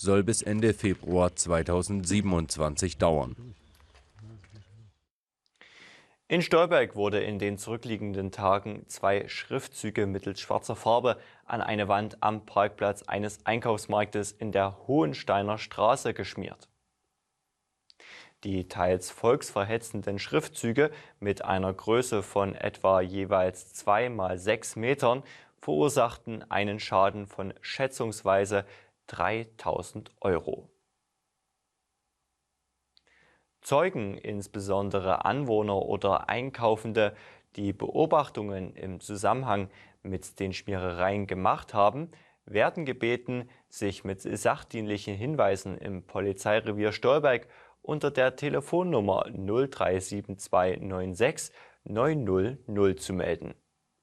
soll bis Ende Februar 2027 dauern. In Stolberg wurde in den zurückliegenden Tagen 2 Schriftzüge mittels schwarzer Farbe an eine Wand am Parkplatz eines Einkaufsmarktes in der Hohensteiner Straße geschmiert. Die teils volksverhetzenden Schriftzüge mit einer Größe von etwa jeweils 2 mal 6 Metern verursachten einen Schaden von schätzungsweise 3.000 Euro. Zeugen, insbesondere Anwohner oder Einkaufende, die Beobachtungen im Zusammenhang mit den Schmierereien gemacht haben, werden gebeten, sich mit sachdienlichen Hinweisen im Polizeirevier Stolberg unter der Telefonnummer 037296 900 zu melden.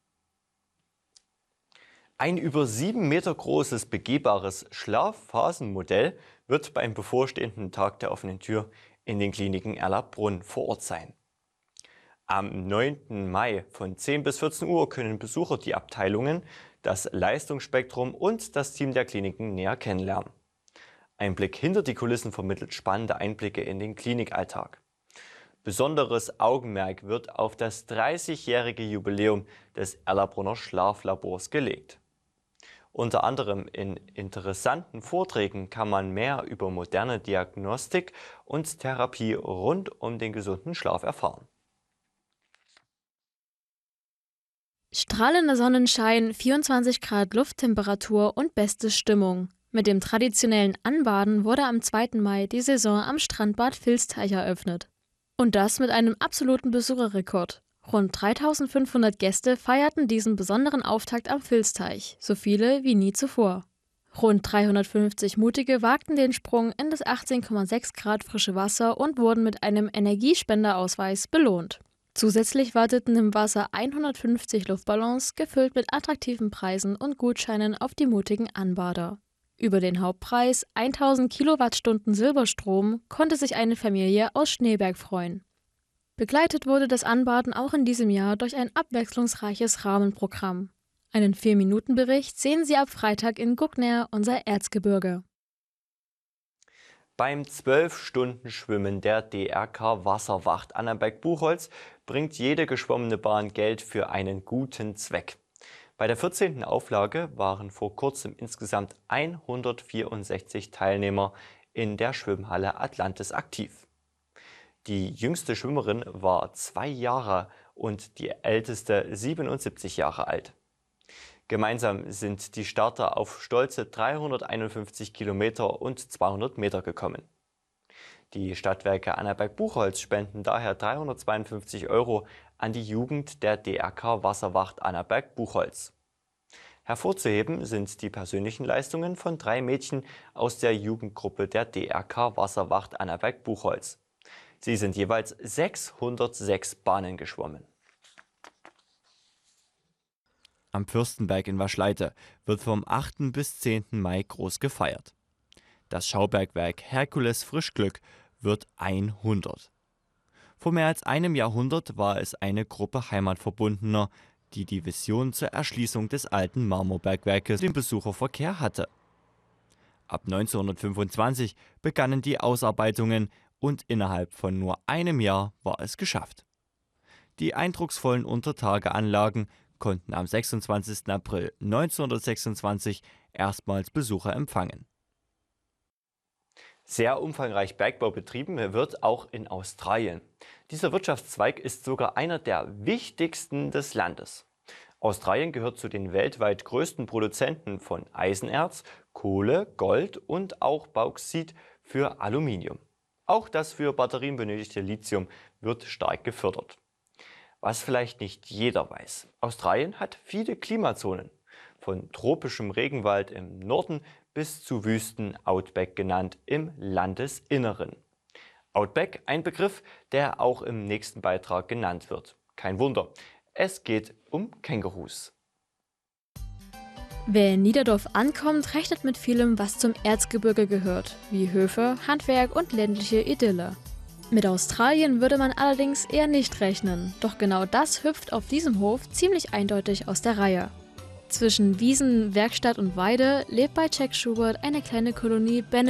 Ein über 7 Meter großes begehbares Schlafphasenmodell wird beim bevorstehenden Tag der offenen Tür in den Kliniken Erlabrunn vor Ort sein. Am 9. Mai von 10 bis 14 Uhr können Besucher die Abteilungen, das Leistungsspektrum und das Team der Kliniken näher kennenlernen. Ein Blick hinter die Kulissen vermittelt spannende Einblicke in den Klinikalltag. Besonderes Augenmerk wird auf das 30-jährige Jubiläum des Erlabrunner Schlaflabors gelegt. Unter anderem in interessanten Vorträgen kann man mehr über moderne Diagnostik und Therapie rund um den gesunden Schlaf erfahren. Strahlender Sonnenschein, 24 Grad Lufttemperatur und beste Stimmung. Mit dem traditionellen Anbaden wurde am 2. Mai die Saison am Strandbad Vilsteich eröffnet. Und das mit einem absoluten Besucherrekord. Rund 3.500 Gäste feierten diesen besonderen Auftakt am Vilsteich, so viele wie nie zuvor. Rund 350 Mutige wagten den Sprung in das 18,6 Grad frische Wasser und wurden mit einem Energiespenderausweis belohnt. Zusätzlich warteten im Wasser 150 Luftballons, gefüllt mit attraktiven Preisen und Gutscheinen auf die mutigen Anbader. Über den Hauptpreis 1000 Kilowattstunden Silberstrom konnte sich eine Familie aus Schneeberg freuen. Begleitet wurde das Anbaden auch in diesem Jahr durch ein abwechslungsreiches Rahmenprogramm. Einen 4-Minuten-Bericht sehen Sie ab Freitag in Guckner, unser Erzgebirge. Beim 12-Stunden-Schwimmen der DRK Wasserwacht Annaberg-Buchholz bringt jede geschwommene Bahn Geld für einen guten Zweck. Bei der 14. Auflage waren vor kurzem insgesamt 164 Teilnehmer in der Schwimmhalle Atlantis aktiv. Die jüngste Schwimmerin war 2 Jahre und die älteste 77 Jahre alt. Gemeinsam sind die Starter auf stolze 351 Kilometer und 200 Meter gekommen. Die Stadtwerke Annaberg-Buchholz spenden daher 352 Euro an die Jugend der DRK Wasserwacht Annaberg-Buchholz. Hervorzuheben sind die persönlichen Leistungen von 3 Mädchen aus der Jugendgruppe der DRK Wasserwacht Annaberg-Buchholz. Sie sind jeweils 606 Bahnen geschwommen. Am Fürstenberg in Waschleite wird vom 8. bis 10. Mai groß gefeiert. Das Schaubergwerk Herkules Frischglück wird 100. Vor mehr als einem Jahrhundert war es eine Gruppe Heimatverbundener, die die Vision zur Erschließung des alten Marmorbergwerkes den Besucherverkehr hatte. Ab 1925 begannen die Ausarbeitungen und innerhalb von nur einem Jahr war es geschafft. Die eindrucksvollen Untertageanlagen konnten am 26. April 1926 erstmals Besucher empfangen. Sehr umfangreich Bergbau betrieben wird auch in Australien. Dieser Wirtschaftszweig ist sogar einer der wichtigsten des Landes. Australien gehört zu den weltweit größten Produzenten von Eisenerz, Kohle, Gold und auch Bauxit für Aluminium. Auch das für Batterien benötigte Lithium wird stark gefördert. Was vielleicht nicht jeder weiß: Australien hat viele Klimazonen, von tropischem Regenwald im Norden bis zu Wüsten-Outback genannt im Landesinneren. Outback, ein Begriff, der auch im nächsten Beitrag genannt wird. Kein Wunder, es geht um Kängurus. Wer in Niederdorf ankommt, rechnet mit vielem, was zum Erzgebirge gehört, wie Höfe, Handwerk und ländliche Idylle. Mit Australien würde man allerdings eher nicht rechnen, doch genau das hüpft auf diesem Hof ziemlich eindeutig aus der Reihe. Zwischen Wiesen, Werkstatt und Weide lebt bei Jack Schubert eine kleine Kolonie